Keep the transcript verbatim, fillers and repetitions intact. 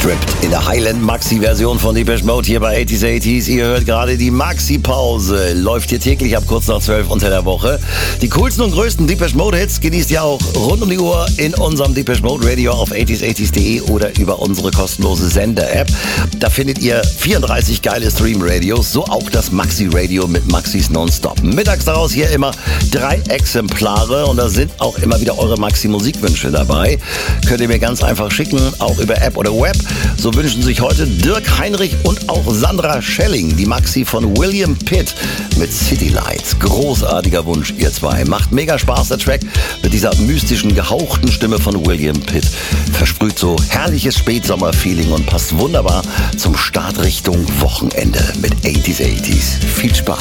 Stripped in der Highland Maxi-Version von Depeche Mode hier bei achtziger achtziger. Ihr hört gerade die Maxi-Pause. Läuft hier täglich ab kurz nach zwölf unter der Woche. Die coolsten und größten Depeche Mode-Hits genießt ihr auch rund um die Uhr in unserem Depeche Mode Radio auf achtziger achtziger punkt de oder über unsere kostenlose Sender-App. Da findet ihr vierunddreißig geile Stream-Radios, so auch das Maxi-Radio mit Maxis Nonstop. Mittags daraus hier immer drei Exemplare und da sind auch immer wieder eure Maxi-Musikwünsche dabei. Könnt ihr mir ganz einfach schicken, auch über App oder Web. So wünschen sich heute Dirk Heinrich und auch Sandra Schelling die Maxi von William Pitt mit City Lights. Großartiger Wunsch, ihr zwei. Macht mega Spaß, der Track mit dieser mystischen, gehauchten Stimme von William Pitt. Versprüht so herrliches Spätsommer-Feeling und passt wunderbar zum Start Richtung Wochenende mit achtziger achtziger. Viel Spaß.